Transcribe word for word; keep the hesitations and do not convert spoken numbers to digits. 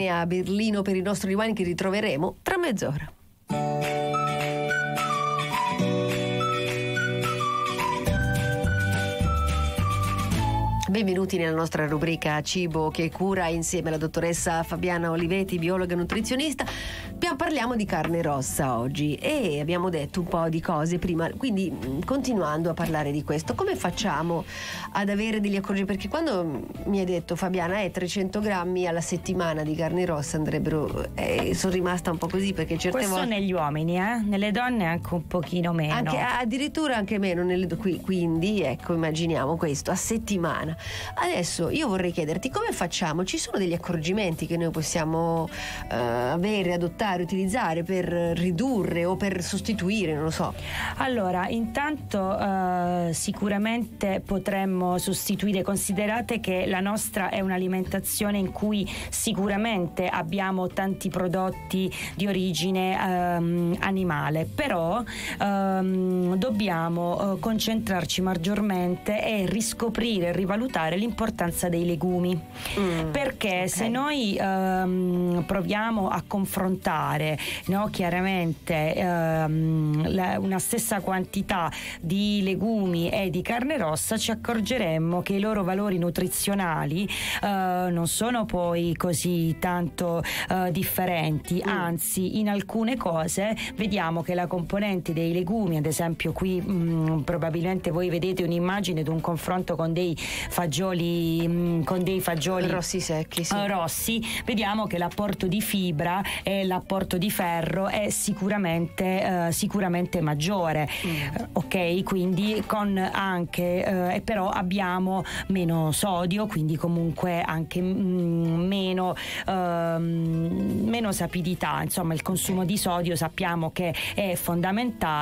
a Berlino per il nostro Rewind che ritroveremo tra mezz'ora. Benvenuti nella nostra rubrica Cibo che cura, insieme alla dottoressa Fabiana Oliveti, biologa e nutrizionista. Parliamo di carne rossa oggi e abbiamo detto un po' di cose prima, quindi continuando a parlare di questo, come facciamo ad avere degli accorgimenti? Perché quando mi hai detto, Fabiana, è trecento grammi alla settimana di carne rossa andrebbero, eh, sono rimasta un po' così, perché certe questo volte negli uomini, eh? Nelle donne anche un pochino meno, anche, addirittura anche meno nelle, quindi ecco, immaginiamo questo a settimana. Adesso io vorrei chiederti come facciamo, ci sono degli accorgimenti che noi possiamo eh, avere, adottare, utilizzare per ridurre o per sostituire, non lo so. Allora, intanto eh, sicuramente potremmo sostituire, considerate che la nostra è un'alimentazione in cui sicuramente abbiamo tanti prodotti di origine ehm, animale, però ehm, dobbiamo eh, concentrarci maggiormente e riscoprire e rivalutare l'importanza dei legumi, mm, perché okay. se noi ehm, proviamo a confrontare no, chiaramente ehm, la, una stessa quantità di legumi e di carne rossa, ci accorgeremmo che i loro valori nutrizionali eh, non sono poi così tanto eh, differenti, mm. anzi in alcune cose vediamo che la componente dei legumi, ad esempio qui mh, probabilmente voi vedete un'immagine di un confronto con dei fagioli mh, con dei fagioli rossi secchi, sì. uh, rossi, vediamo che l'apporto di fibra e l'apporto di ferro è sicuramente uh, sicuramente maggiore, mm. uh, ok, quindi con anche uh, e però abbiamo meno sodio, quindi comunque anche mm, meno uh, meno sapidità, insomma il consumo di sodio sappiamo che è fondamentale